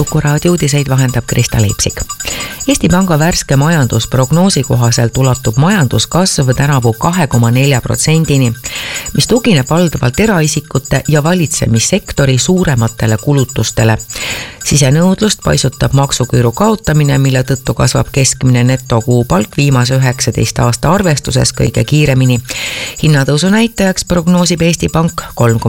Kuku raadio uudiseid vahendab Krista Leipsik. Eesti Panga värske majandusprognoosi kohaselt ulatub majanduskasv tänavu 2,4%, mis tugineb valdavalt eraisikute ja valitsemissektori suurematele kulutustele. Sisenõudlust paisutab maksuküüru kaotamine, mille tõttu kasvab keskmine netokuupalk viimase 19 aasta arvestuses kõige kiiremini. Hinnatõusu näitajaks prognoosib Eesti Pank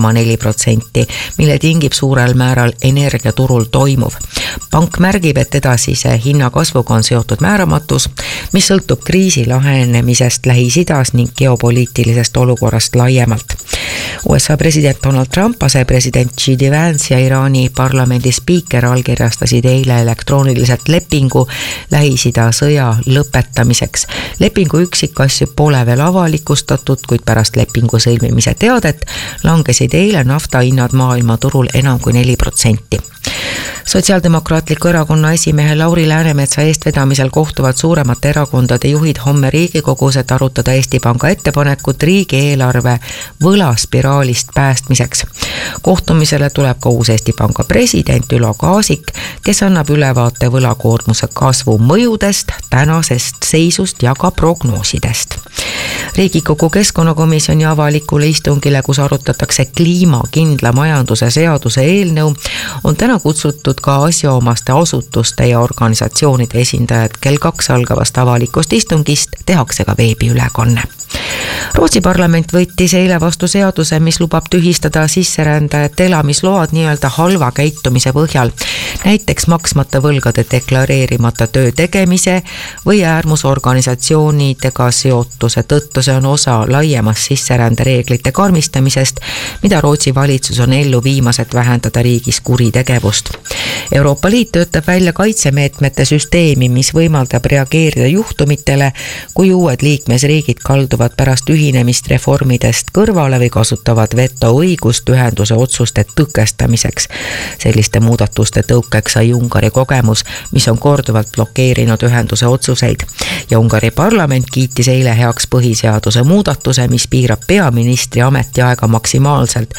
3,4%, mille tingib suurel määral energiaturul toimuv. Pank märgib, et edasise hinnakasvuga on seotud määramatus, mis sõltub kriisi lahenemisest Lähis-Idas ning geopoliitilisest olukorrast laiemalt. USA president Donald Trump, asepresident J.D. Vance ja Iraani parlamendi spiiker allkirjastasid eile elektrooniliselt lepingu Lähis-Ida sõja lõpetamiseks. Lepingu üksikasju pole veel avalikustatud, kuid pärast lepingu sõlmimise teadet langesid eile naftahinnad maailmaturul enam kui 4%. Sotsiaaldemokraatliku erakonna esimehe Lauri Läänemetsa eestvedamisel kohtuvad suuremate erakondade juhid homme Riigikogus, et arutada Eesti Panga ettepanekut riigieelarve võlaspiraalist päästmiseks. Kohtumisele tuleb ka uus Eesti Panga president Ülo Kaasik, kes annab ülevaate võlakoormuse kasvu mõjudest, tänasest seisust ja ka prognoosidest. Riigikogu keskkonnakomisjoni avalikule istungile, kus arutatakse kliimakindla majanduse seaduse eelnõu, on täna kutsutud ka asjaomaste asutuste ja organisatsioonide esindajad. Kell 2 algavast avalikust istungist tehakse ka veebiülekanne. Rootsi parlament võttis eile vastu seaduse, mis lubab tühistada sisserändajate elamisload nii-öelda halva käitumise põhjal, näiteks maksmata võlgade deklareerimata töö tegemise või äärmusorganisatsioonidega seotuse tõttu. See on osa laiemast sisserändereeglite karmistamisest, mida Rootsi valitsus on ellu viimas, et vähendada riigis kuritegevust. Euroopa Liit töötab välja kaitsemeetmete süsteemi, mis võimaldab reageerida juhtumitele, kui uued liikmesriigid kalduvad pärast ühinemist reformidest kõrvale või kasutavad vetoõigust ühenduse otsuste tõkestamiseks. Selliste muudatuste tõukeks sai Ungari kogemus, mis on korduvalt blokeerinud ühenduse otsuseid. Ja Ungari parlament kiitis eile heaks põhiseaduse muudatuse, mis piirab peaministri ametiaega maksimaalselt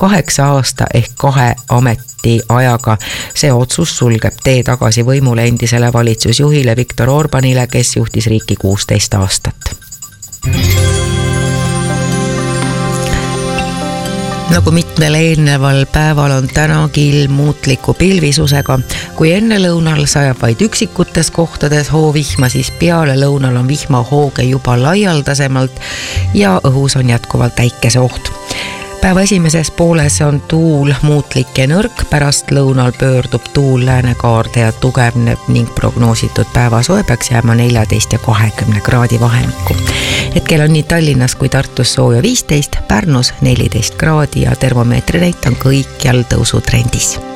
8 aasta ehk 2 ametiajaga. See otsus sulgeb tee tagasi võimule endisele valitsusjuhile Viktor Orbanile, kes juhtis riiki 16 aastat. Nagu mitmel eelneval päeval on tänagi ilm muutliku pilvisusega. Kui enne lõunal sajab vaid üksikutes kohtades hoovihma, siis peale lõunal on vihmahooge juba laialdasemalt ja õhus on jätkuvalt päikeseoht. Päeva esimeses pooles on tuul muutlik ja nõrk, pärast lõunal pöördub tuul läänekaarde ja tugevneb ning prognoositud päevasoe peaks jääma 14 ja 20 kraadi vahemikku. Hetkel on nii Tallinnas kui Tartus sooja 15, Pärnus 14 kraadi ja termomeetri näit on kõikjal tõusutrendis.